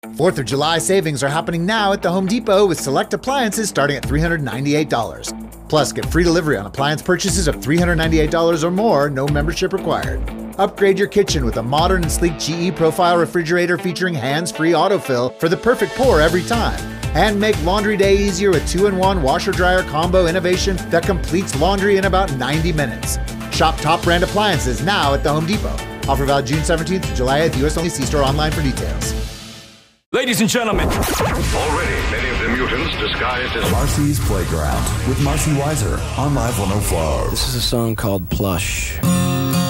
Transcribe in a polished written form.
4th of July savings are happening now at the Home Depot with select appliances starting at $398. Plus, get free delivery on appliance purchases of $398 or more, no membership required. Upgrade your kitchen with a modern and sleek GE Profile refrigerator featuring hands-free autofill for the perfect pour every time. And make laundry day easier with 2-in-1 washer-dryer combo innovation that completes laundry in about 90 minutes. Shop top brand appliances now at the Home Depot. Offer valid June 17th to July 8th. U.S. only. See store online for details. Ladies and gentlemen. Already, many of the mutants disguised as Marcy's Playground with Marcy Weiser on Live 105. This is a song called Plush.